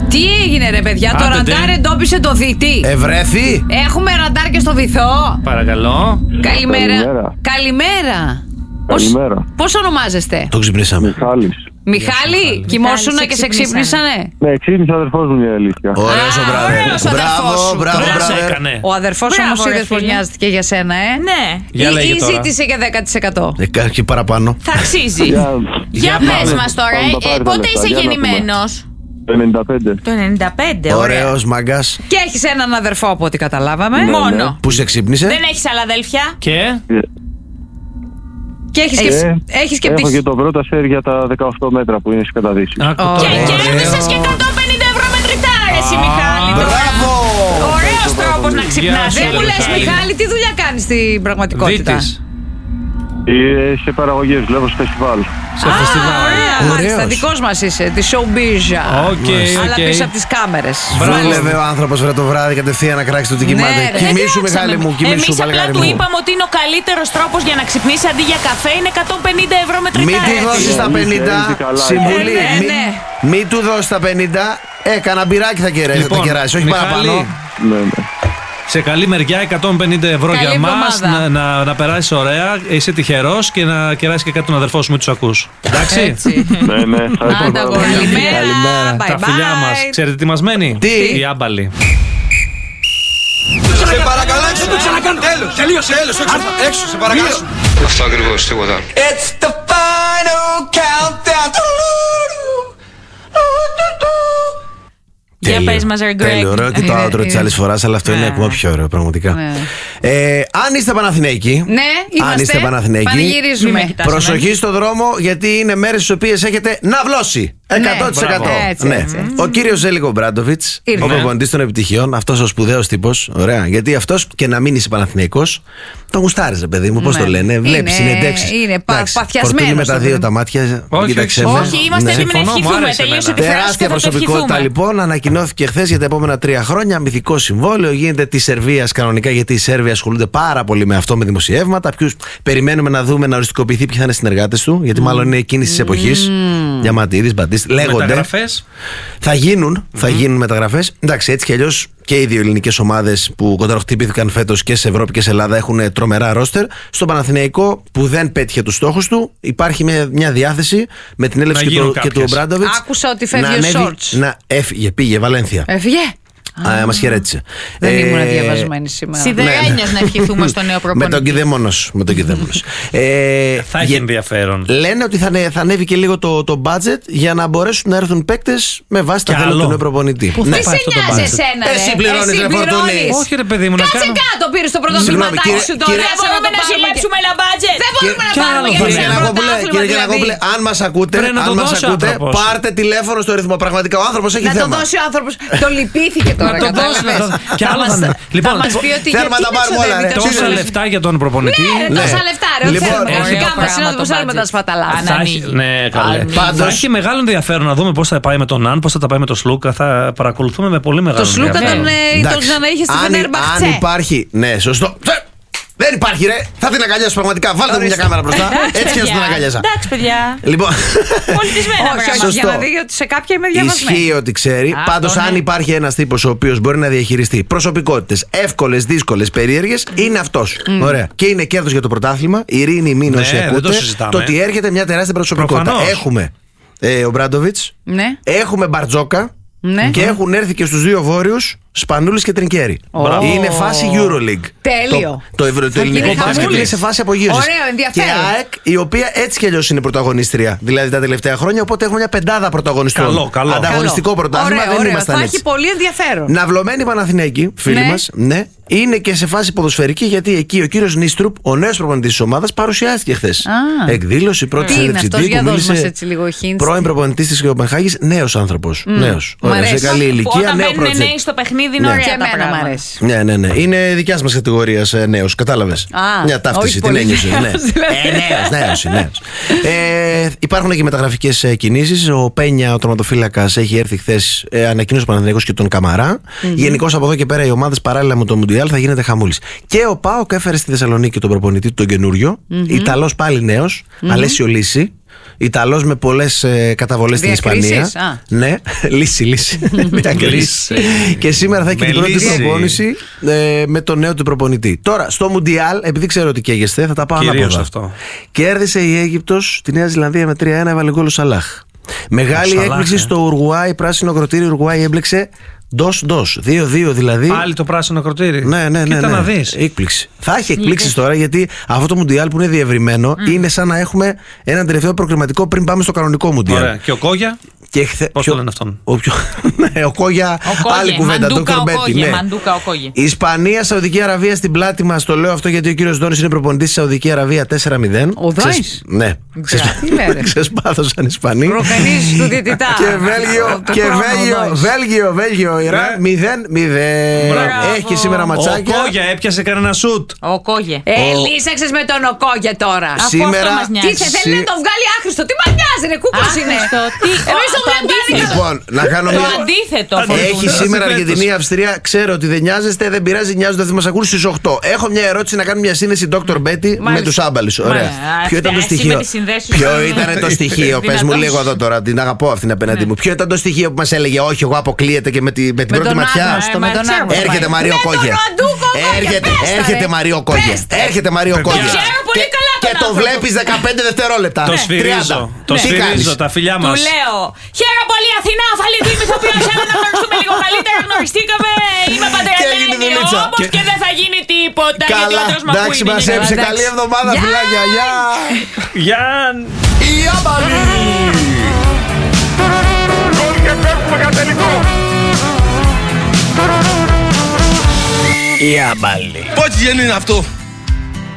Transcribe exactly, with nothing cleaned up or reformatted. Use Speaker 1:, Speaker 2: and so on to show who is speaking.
Speaker 1: Τι έγινε ρε παιδιά, το ραντάρ εντόπισε το δίτη.
Speaker 2: Ευρέθη.
Speaker 1: Έχουμε ραντάρ και στο βυθό.
Speaker 3: Παρακαλώ.
Speaker 1: Καλημέρα.
Speaker 4: Καλημέρα.
Speaker 1: Καλημέρα.
Speaker 4: Καλημέρα.
Speaker 1: Πώς, πώς ονομάζεστε?
Speaker 2: Το ξυπνήσαμε.
Speaker 4: Μιχάλης.
Speaker 1: Μιχάλη, κοιμόσουνα και σε ξύπνησανε?
Speaker 4: Ναι, ξύπνησε ο αδερφός μου, η αλήθεια.
Speaker 2: Ωραίος ο μπράβο.
Speaker 1: ωραίος ο αδερφός
Speaker 2: Μπράβο,
Speaker 1: σου.
Speaker 2: μπράβο,
Speaker 3: Τώρα σε
Speaker 2: μπράβο.
Speaker 3: έκανε.
Speaker 1: Ο αδερφός
Speaker 5: Μπράβο,
Speaker 1: όμως
Speaker 5: ρε
Speaker 1: είδες πως
Speaker 5: φίλε.
Speaker 1: νοιάζεται και για σένα, ε.
Speaker 5: Ναι.
Speaker 3: Για
Speaker 1: Ή,
Speaker 3: λέγε
Speaker 1: ή
Speaker 3: τώρα.
Speaker 1: ζήτησε για δέκα τοις εκατό.
Speaker 2: Ε, Κάτι παραπάνω.
Speaker 5: Θα αξίζει.
Speaker 4: Για,
Speaker 5: Για
Speaker 3: Για
Speaker 5: πες
Speaker 3: πάμε.
Speaker 5: μας τώρα,
Speaker 4: Πάμε,
Speaker 5: ε,
Speaker 4: πάρε τα
Speaker 5: πότε
Speaker 4: λεφτά,
Speaker 5: είσαι
Speaker 4: για να δούμε.
Speaker 5: γεννημένος?
Speaker 4: το ενενήντα πέντε.
Speaker 5: Το ενενήντα πέντε, ωραία.
Speaker 2: Ωραίος μαγκάς.
Speaker 1: Και έχεις έναν αδερφό από ό,τι καταλάβαμε.
Speaker 4: Ναι.
Speaker 5: Μόνο.
Speaker 2: Που σε ξύπνησε.
Speaker 5: Δεν έχεις άλλα αδέλφια?
Speaker 3: Και.
Speaker 1: Και έχεις και,
Speaker 4: Ε,
Speaker 1: έχεις και
Speaker 4: έχω
Speaker 1: πτήση.
Speaker 4: και το πρώτο σέρ για τα δεκαοκτώ μέτρα που είναι στις καταδύσεις.
Speaker 3: Άκου
Speaker 1: Ωραία.
Speaker 3: τώρα.
Speaker 5: Και
Speaker 1: Ωραίο.
Speaker 5: κέρδισες και εκατόν πενήντα ευρώ με τριτάρα, εσύ Μιχάλη.
Speaker 2: Μπράβο.
Speaker 5: Ωραίος τρόπος να ξυπνάς.
Speaker 3: σου,
Speaker 1: Δεν μου
Speaker 3: ρε,
Speaker 1: λες
Speaker 3: Μιχάλη.
Speaker 1: Μιχάλη, τι δουλειά κάνεις στην πραγματικότητα?
Speaker 3: Δίτης.
Speaker 4: Ε, σε παραγωγές, βλέπω στο φεστιβάλ.
Speaker 3: Σε φεστιβάλ.
Speaker 1: Ωραία, μάλιστα,
Speaker 2: Ωραίος.
Speaker 1: δικός μας είσαι, τη showbiz.
Speaker 3: Οκ,
Speaker 1: Αλλά
Speaker 3: οκ.
Speaker 1: πίσω από τις κάμερες.
Speaker 2: Βούλευε ο άνθρωπος βρε το βράδυ κατευθείαν να κράξει το τι
Speaker 1: Ναι,
Speaker 2: κοιμάται.
Speaker 1: ρε.
Speaker 2: Κοιμήσου Μιχάλη μου, κοιμήσου
Speaker 5: Εμείς απλά
Speaker 2: παλικάρι
Speaker 5: του
Speaker 2: μου.
Speaker 5: είπαμε ότι είναι ο καλύτερος τρόπος για να ξυπνήσει αντί για καφέ είναι εκατόν πενήντα ευρώ με
Speaker 2: Μην
Speaker 5: τριτάρα.
Speaker 2: του δώσεις τα
Speaker 4: Είσαι
Speaker 2: πενήντα.
Speaker 4: καλά.
Speaker 2: Συμβουλή.
Speaker 1: Ε, ναι,
Speaker 2: Μη-
Speaker 1: ναι.
Speaker 2: Μην του δώσεις τα πενήντα. Ε, κανένα μπυράκι θα κεράσει, θα
Speaker 3: Λοιπόν,
Speaker 2: κεράσει, όχι
Speaker 3: Μιχάλη,
Speaker 2: παραπάνω.
Speaker 4: Ναι, ναι.
Speaker 3: σε καλή μεριά εκατόν πενήντα ευρώ
Speaker 1: Καλή
Speaker 3: για μας
Speaker 1: εβδομάδα.
Speaker 3: να, να, να περάσεις ωραία, είσαι τυχερός και να κεράσεις και κάτι τον αδερφό σου, μην τους ακούς. Εντάξει.
Speaker 1: Έτσι.
Speaker 4: Ναι, ναι. ευχαριστώ
Speaker 1: Άντε,
Speaker 4: πάρα
Speaker 1: αγόρι.
Speaker 4: πολύ.
Speaker 1: Καλημέρα.
Speaker 2: Καλημέρα.
Speaker 1: Bye
Speaker 3: Τα φιλιά
Speaker 1: bye.
Speaker 3: μας. Ξέρετε τι μας μένει?
Speaker 2: Τι?
Speaker 3: Η άμπαλη.
Speaker 6: Σε παρακαλώ, έξω το ξανακάνω. Τέλος, τελείωσε, τέλος, έξω, έξω, σε παρακαλώ.
Speaker 7: Αυτό ακριβώς, τίποτα.
Speaker 6: It's the final countdown.
Speaker 5: Για
Speaker 2: Τέλειο.
Speaker 5: πες μας, ρε Γκρέγκ.
Speaker 2: Τέλειο, ωραίο και το
Speaker 1: Είναι-
Speaker 2: outro της
Speaker 1: είναι-
Speaker 2: άλλης φοράς, αλλά αυτό είναι
Speaker 1: Ναι.
Speaker 2: ακόμα πιο ωραίο, πραγματικά.
Speaker 1: Ναι.
Speaker 2: Ε, αν είστε Παναθηναϊκοί,
Speaker 1: Ναι, είμαστε.
Speaker 2: αν είστε Παναθηναϊκοί,
Speaker 5: Μη με
Speaker 1: Πανηγυρίζουμε.
Speaker 5: κοιτάς.
Speaker 2: προσοχή στο δρόμο, γιατί είναι μέρες στις οποίες έχετε ναυλώσει. εκατό τοις εκατό.
Speaker 1: μπράβο. Έτσι,
Speaker 2: Ναι.
Speaker 1: έτσι, έτσι.
Speaker 2: Ο κύριος Ζέλικο Μπράντοβιτς,
Speaker 1: Ήρθε.
Speaker 2: ο προπονητής των επιτυχιών, αυτός ο σπουδαίος τύπος. Ωραία. Γιατί αυτός και να μην είσαι Παναθηναϊκός, τον γουστάρεις, ρε παιδί μου, πώς
Speaker 1: Ναι.
Speaker 2: το λένε. Βλέπεις
Speaker 1: Είναι-
Speaker 2: συνεντεύξεις.
Speaker 1: είναι πα-
Speaker 2: Εντάξει,
Speaker 1: παθιασμένος,
Speaker 2: φορτούνι με τα
Speaker 1: το
Speaker 2: δύο
Speaker 1: παιδί.
Speaker 2: τα μάτια.
Speaker 3: Όχι,
Speaker 2: κοίταξε
Speaker 3: όχι,
Speaker 2: με.
Speaker 5: Όχι, είμαστε
Speaker 2: Ναι.
Speaker 5: έτοιμοι να
Speaker 3: Συμφωνώ, μου
Speaker 5: ευχηθούμε.
Speaker 3: άρεσε
Speaker 5: Τελείωσε
Speaker 3: εμένα.
Speaker 5: τη φράση και
Speaker 2: Τεράστια
Speaker 5: θα το
Speaker 2: προσωπικότητα
Speaker 5: ευχηθούμε.
Speaker 2: λοιπόν. Ανακοινώθηκε χθε για τα επόμενα τρία χρόνια. Μυθικό συμβόλαιο. Γίνεται τη Σερβία κανονικά, γιατί οι Σέρβοι ασχολούνται πάρα πολύ με αυτό, με δημοσιεύματα. Ποιου περιμένουμε να δούμε να οριστικοποιηθεί, ποιοι θα είναι συνεργάτε του. Γιατί μάλλον είναι κίνηση τη εποχή. Διαμαντίδη, Μπατίστη. Λέγονται.
Speaker 3: Μεταγραφές.
Speaker 2: Θα γίνουν, θα γίνουν μεταγραφές. Εντάξει, έτσι κι αλλιώς και οι δύο ελληνικές ομάδες που κονταροχτυπήθηκαν φέτος και σε Ευρώπη και σε Ελλάδα έχουν τρομερά ρόστερ. Στον Παναθηναϊκό, που δεν πέτυχε τους στόχους του, υπάρχει μια, μια διάθεση με την έλευση
Speaker 3: Να
Speaker 2: και του,
Speaker 3: γίνουν
Speaker 2: και του
Speaker 3: κάποιες.
Speaker 2: Μπράντοβιτς.
Speaker 1: Άκουσα ότι φεύγει
Speaker 2: να
Speaker 1: ο
Speaker 2: ανέβει-
Speaker 1: Σόρτς.
Speaker 2: Να έφυγε, πήγε Βαλένθια.
Speaker 1: Έφυγε.
Speaker 2: Α, μας χαιρέτησε.
Speaker 1: Δεν
Speaker 2: Ε,
Speaker 1: ήμουν διαβασμένη σήμερα.
Speaker 5: Σιδερένιος να ευχηθούμε στο νέο
Speaker 2: Με
Speaker 5: προπονητή.
Speaker 2: τον Κηδεμόνος. Με τον Κηδεμόνος. ε,
Speaker 3: Θα έχει
Speaker 2: γε-
Speaker 3: ενδιαφέρον.
Speaker 2: Λένε ότι θα, ανέ- θα ανέβει και λίγο το, το budget για να μπορέσουν να έρθουν παίκτες με βάση τα
Speaker 3: Κι
Speaker 2: θέλω
Speaker 3: άλλο.
Speaker 2: του νέου προπονητή.
Speaker 3: Πού θα
Speaker 2: Ναι.
Speaker 1: Τι
Speaker 3: πάει
Speaker 1: σε
Speaker 3: αυτό το
Speaker 1: νοιάζει
Speaker 3: budget?
Speaker 1: εσένα, ρε.
Speaker 2: Εσύ πληρώνεις, ρε, Φορτούνη.
Speaker 3: Όχι, ρε παιδί μου, να
Speaker 1: Κάτσε
Speaker 3: κάνω.
Speaker 1: κάτω, πήρες το
Speaker 2: Συγγνώμη,
Speaker 1: πρωτοκλήματάκι
Speaker 2: κύριε-
Speaker 1: σου τώρα.
Speaker 2: κύριε-
Speaker 5: Δεν
Speaker 1: άσε να
Speaker 5: μπορούμε
Speaker 1: το
Speaker 5: να
Speaker 1: πάρουμε και-
Speaker 5: συλλέψουμε ένα μπάτζετ.
Speaker 1: Δεν μπορούμε να
Speaker 3: Κι
Speaker 1: πάρουμε
Speaker 3: άλλο
Speaker 1: για
Speaker 3: θα
Speaker 1: ένα
Speaker 3: είναι.
Speaker 2: Κύριε Γιανακόπουλε,
Speaker 1: πρωτάθλημα,
Speaker 2: κύριε
Speaker 1: δηλαδή.
Speaker 2: Γιανακόπουλε, αν μας ακούτε,
Speaker 3: Πρέπει να
Speaker 2: αν
Speaker 3: το
Speaker 2: μας
Speaker 3: δώσει ο
Speaker 2: ακούτε,
Speaker 3: άνθρωπος.
Speaker 2: πάρτε τηλέφωνο στο ρυθμό. Πραγματικά ο άνθρωπος έχει
Speaker 1: Να το
Speaker 2: θέμα.
Speaker 1: δώσει ο άνθρωπος. Το λυπήθηκε τώρα,
Speaker 3: Να το δώσει, να
Speaker 1: κατάλαβες.
Speaker 3: το- Κι
Speaker 1: Θα
Speaker 3: άλλο
Speaker 1: μας-
Speaker 3: θα είναι. Λοιπόν,
Speaker 1: θα μας πει ότι
Speaker 2: θέλουμε
Speaker 1: γιατί
Speaker 2: να τα
Speaker 1: να
Speaker 2: πάρουμε όλα,
Speaker 1: ξοδεύει
Speaker 2: ρε.
Speaker 1: τόσο
Speaker 3: Τόσα
Speaker 1: λεφτά.
Speaker 3: λεφτά για τον προπονητή.
Speaker 1: Ναι, ρε,
Speaker 2: Ναι.
Speaker 1: τόσα λεφτά, ρε.
Speaker 2: Λοιπόν,
Speaker 1: Θέλουμε
Speaker 3: έχει
Speaker 1: τα δικά μας,
Speaker 5: πράγμα
Speaker 1: να το
Speaker 5: το
Speaker 1: ψάρουμε τα
Speaker 5: budget.
Speaker 1: σπαταλά.
Speaker 5: Αν
Speaker 3: Θα
Speaker 5: ανοίγει.
Speaker 3: έχει, ναι, καλέ.
Speaker 5: Ανοίγει.
Speaker 2: Πάντως-
Speaker 3: Θα έχει μεγάλο ενδιαφέρον να δούμε πώς θα πάει με τον Αν, πώς θα τα πάει με τον Σλούκα. Θα παρακολουθούμε με πολύ μεγάλο
Speaker 1: Το Σλούκα
Speaker 3: ενδιαφέρον.
Speaker 1: τον, ε, τον
Speaker 2: Εντάξει,
Speaker 1: ξαναείχε στη
Speaker 2: αν-
Speaker 1: Φενέρμπαχτσε.
Speaker 2: Αν υπάρχει. Ναι, σωστό. Θε- Δεν υπάρχει, ρε. Θα την αγκαλιάσω πραγματικά. Βάλτε μου μια κάμερα μπροστά. Έτσι και να την αγκαλιάσα.
Speaker 5: Εντάξει, παιδιά.
Speaker 2: Λοιπόν.
Speaker 5: Πολιτισμένα
Speaker 1: Όχι, όχι,
Speaker 5: πράγματα.
Speaker 2: Σωστό.
Speaker 1: για να δει ότι σε κάποια είμαι διαβασμένη.
Speaker 2: Ισχύει ότι ξέρει.
Speaker 5: Α,
Speaker 2: Πάντως,
Speaker 5: αυτό
Speaker 2: αν
Speaker 5: ναι.
Speaker 2: υπάρχει ένας τύπος ο οποίος μπορεί να διαχειριστεί προσωπικότητες εύκολες, δύσκολες, περίεργες, είναι αυτός. Ωραία. Και είναι κέρδος για το πρωτάθλημα. Ειρήνη, μην
Speaker 3: Ναι,
Speaker 2: όσοι
Speaker 3: δεν το
Speaker 2: ακούτε.
Speaker 3: συζητάμε.
Speaker 2: Το ότι έρχεται μια τεράστια προσωπικότητα.
Speaker 3: Προφανώς.
Speaker 2: Έχουμε ε, ο Μπράντοβιτς,
Speaker 1: Ναι.
Speaker 2: έχουμε Μπαρτζόκα.
Speaker 1: Ναι.
Speaker 2: Και έχουν έρθει και στους δύο βόρειους Σπανούλης και Τρινκέρι.
Speaker 1: Μπράβο.
Speaker 2: Είναι φάση EuroLeague.
Speaker 1: Τέλειο.
Speaker 2: Το, το, ευρω, το
Speaker 1: Θα γίνει
Speaker 2: ελληνικό μπάσκετ
Speaker 1: χαμούλης.
Speaker 2: είναι σε φάση απογείωσης.
Speaker 1: Ωραίο, ενδιαφέρον.
Speaker 2: Και ΑΕΚ, η οποία έτσι κι αλλιώς είναι πρωταγωνίστρια. Δηλαδή τα τελευταία χρόνια. Οπότε έχουμε μια πεντάδα πρωταγωνιστών.
Speaker 3: Καλό, καλό.
Speaker 2: Ανταγωνιστικό
Speaker 1: Καλό.
Speaker 2: πρωτάθλημα.
Speaker 1: Ωραίο,
Speaker 2: Δεν
Speaker 1: ωραίο.
Speaker 2: ήμασταν
Speaker 1: Θα
Speaker 2: έτσι.
Speaker 1: έχει πολύ ενδιαφέρον.
Speaker 2: Ναυλωμένοι Παναθηναϊκοί, φίλοι
Speaker 1: Ναι.
Speaker 2: μας, ναι, είναι και σε φάση ποδοσφαιρική, γιατί εκεί ο κύριος Νίστρουπ, ο νέος προπονητής της ομάδας, παρουσιάστηκε χθες.
Speaker 1: Α.
Speaker 2: Εκδήλωση, πρώτη
Speaker 1: Τι είναι
Speaker 2: συνέντευξη
Speaker 1: αυτός,
Speaker 2: τύπου,
Speaker 1: για δώσ'
Speaker 2: μίλησε
Speaker 1: μας έτσι λίγο hints.
Speaker 2: πρώην προπονητής της Κοπενχάγης, νέος άνθρωπος. Νέος.
Speaker 1: Μ'
Speaker 2: Ωραία, σε
Speaker 1: αρέσει.
Speaker 2: καλή ηλικία,
Speaker 5: Όταν
Speaker 2: νέο
Speaker 5: μπαίνουν
Speaker 2: project.
Speaker 5: νέοι στο παιχνίδι είναι
Speaker 2: Ναι.
Speaker 5: ωραία
Speaker 1: Και
Speaker 5: τα
Speaker 1: εμένα μου
Speaker 5: πράγματα.
Speaker 1: αρέσει.
Speaker 2: Ναι, ναι, ναι. Είναι δικιά μα κατηγορία ε, νέος, κατάλαβες.
Speaker 1: Α,
Speaker 2: Μια ταύτιση,
Speaker 1: όχι
Speaker 2: την
Speaker 1: πολύ
Speaker 2: ένιωσε. Ναι.
Speaker 1: νέος, δηλαδή.
Speaker 2: Ε, νέος, νέος, νέος. Ε, υπάρχουν και μεταγραφικές ε, κινήσεις. Ο Πένια, ο τερματοφύλακας, έχει έρθει χθες, ε, ανακοίνωσε ο Παναθηναϊκός και τον Καμαρά. Γενικώς από εδώ και πέρα οι ομάδες παράλληλα με το Μουντιάλ θα γίνεται χαμούλης. Και ο ΠΑΟΚ έφερε στη Θεσσαλονίκη τον προπονητή του τον καινούριο. Ιταλός πάλι νέος, Αλέσιο Λύση. Ιταλός με πολλές ε, καταβολές στην
Speaker 1: Διακρίσεις,
Speaker 2: Ισπανία.
Speaker 1: α.
Speaker 2: Ναι, λύση, λύση. Διακρίσεις. Και σήμερα θα έχει
Speaker 3: Με
Speaker 2: την πρώτη
Speaker 3: λύση.
Speaker 2: προπόνηση ε, με τον νέο του προπονητή. Τώρα, στο Μουντιάλ, επειδή ξέρω ότι καίγεστε, θα τα πάω
Speaker 3: Κυρίως
Speaker 2: ανάποδα.
Speaker 3: αυτό.
Speaker 2: Κέρδισε η Αίγυπτος τη Νέα Ζηλανδία με τρία ένα, έβαλε γκολ ο Σαλάχ. Μεγάλη
Speaker 3: Σαλάχ,
Speaker 2: έκπληξη
Speaker 3: ε.
Speaker 2: στο Ουρουάι, πράσινο κροτήρι. Ουρουάι έμπλεξε ντος-ντος. δύο δύο δηλαδή.
Speaker 3: Πάλι το πράσινο κροτήρι.
Speaker 2: Ναι, ναι, ναι.
Speaker 3: Κοίτα
Speaker 2: ναι.
Speaker 3: να δεις.
Speaker 2: Έκπληξη. Θα έχει εκπλήξεις τώρα, γιατί αυτό το Μουντιάλ που είναι διευρυμένο είναι σαν να έχουμε έναν τελευταίο προκριματικό πριν πάμε στο κανονικό Μουντιάλ.
Speaker 3: Ωραία. Και ο Κόγια.
Speaker 2: Και χθε...
Speaker 3: Πώς
Speaker 2: ποιο-
Speaker 3: το λένε αυτόν?
Speaker 2: Ο, πιο... ναι, ο Κόγια.
Speaker 5: Ο Κόγε,
Speaker 2: Άλλη κουβέντα.
Speaker 5: Μαντούκα
Speaker 2: Ντόκτορ
Speaker 5: ο
Speaker 2: Μπέτι,
Speaker 5: Κόγε,
Speaker 2: ναι.
Speaker 5: Μαντούκα ο Κόγε.
Speaker 2: Ισπανία, Σαουδική Αραβία στην πλάτη μας. Το λέω αυτό γιατί ο κύριος Δόνης είναι προπονητής της Σαουδική Αραβία τέσσερα μηδέν.
Speaker 1: Ο Δόνης?
Speaker 2: Ξεσ- Ναι. Ξεσ-
Speaker 1: Τι λέει, ρε.
Speaker 2: Ξεσπάθωσαν οι Ισπανοί.
Speaker 1: Προκανείς του διαιτητά.
Speaker 2: Και Βέλγιο,
Speaker 1: Το
Speaker 2: και
Speaker 1: χρόνο
Speaker 2: Βέλγιο,
Speaker 1: Δόνης.
Speaker 2: Βέλγιο, Βέλγιο, Ιράν
Speaker 3: Ναι.
Speaker 2: μηδέν μηδέν.
Speaker 3: Μπράβο.
Speaker 2: Έχει και σήμερα
Speaker 3: Ο
Speaker 2: ματσάκια.
Speaker 3: Κόγια έπιασε κανένα σουτ.
Speaker 5: Ο Κόγε.
Speaker 1: Ε, λύσαξες με τον Οκόγια τώρα.
Speaker 5: Αφού
Speaker 2: Σήμερα-
Speaker 5: αυτό μας
Speaker 1: Τι
Speaker 5: νοιάζει.
Speaker 1: θε, θέλει
Speaker 2: Συ-
Speaker 1: να το βγάλει άχρηστο. Τι μας νοιάζει, ρε, κούκλος είναι.
Speaker 5: Άχρηστο, τι-
Speaker 1: Εμείς το
Speaker 5: το
Speaker 1: βλέπουμε.
Speaker 5: αντίθετο.
Speaker 2: Λοιπόν, να κάνω
Speaker 5: Το
Speaker 2: μια.
Speaker 5: αντίθετο.
Speaker 3: Αντίθετο.
Speaker 2: Έχει
Speaker 3: Φωτούν.
Speaker 2: σήμερα
Speaker 3: Φέτος.
Speaker 2: Αργεντινή Αυστρία. Ξέρω ότι δεν νοιάζεστε, δεν πειράζει, νοιάζονται, θα μα ακούν στις οκτώ. Έχω μια ερώτηση να κάνω μια σύνδεση Dr. Betty με
Speaker 5: Μάλιστα.
Speaker 2: τους άμπαλους. Ωραία.
Speaker 5: Μάλιστα.
Speaker 2: Ποιο ήταν το
Speaker 5: Εσύ
Speaker 2: στοιχείο?
Speaker 5: με τις συνδέσεις σου.
Speaker 2: Ποιο ήταν το στοιχείο? Πες μου
Speaker 5: Δυνατός.
Speaker 2: λίγο εδώ τώρα, την αγαπώ αυτήν απέναντι μου. Ποιο ήταν το στοιχείο που μας έλεγε όχι, εγώ αποκλείεται και με, τη, με την
Speaker 1: Με
Speaker 2: πρώτη
Speaker 1: τον
Speaker 2: ματιά?
Speaker 1: άγνωστο,
Speaker 5: Ε,
Speaker 1: με
Speaker 5: μα
Speaker 1: τον
Speaker 5: ξέρω
Speaker 1: άγνωστο.
Speaker 2: Έρχεται
Speaker 5: πάει.
Speaker 2: Μαρίο
Speaker 1: Με τον
Speaker 2: Κόγε.
Speaker 1: Ροντούκο Κόγε,
Speaker 2: Έρχεται,
Speaker 1: πες τα,
Speaker 2: έρχεται
Speaker 1: ρε.
Speaker 2: Μαρίο Κόγε.
Speaker 1: Πες τα.
Speaker 2: Έρχεται Μαρίο Κόγε.
Speaker 5: ξέρω πολύ
Speaker 2: Και-
Speaker 5: καλά τον
Speaker 2: Και το
Speaker 5: άνθρωπο.
Speaker 2: βλέπεις δεκαπέντε δευτερόλεπτα.
Speaker 3: Το σφυρίζω.
Speaker 2: τριάντα.
Speaker 3: Το
Speaker 2: Τι
Speaker 3: σφυρίζω.
Speaker 2: κάνεις?
Speaker 3: Τα φιλιά
Speaker 5: Του
Speaker 3: μας.
Speaker 5: λέω, χαίρομαι πολύ Αθηνά, Αφαλίδη, μυθοποιός, έλα να γνωριστούμε λίγο καλύτερα, γνωριστήκαμε, είμαι
Speaker 2: Και έγινε
Speaker 5: παντρεμένη
Speaker 2: δουλίτσα.
Speaker 5: όμως
Speaker 3: Και-
Speaker 5: και δεν θα γίνει τίποτα, γιατί ο
Speaker 2: Καλά,
Speaker 5: άντρας μου ακούει.
Speaker 2: εντάξει,
Speaker 5: είναι
Speaker 2: μας
Speaker 5: καλά.
Speaker 2: έψε.
Speaker 1: εντάξει.
Speaker 2: Καλή εβδομάδα,
Speaker 1: Γεια.
Speaker 2: φιλάκια. Γεια.
Speaker 3: Γιάν.
Speaker 2: Η άμπαλη.
Speaker 4: Γκολ και πέφτουμε για τελικό.
Speaker 2: Η άμπαλη.
Speaker 6: Πότσι γέννη είναι αυτό?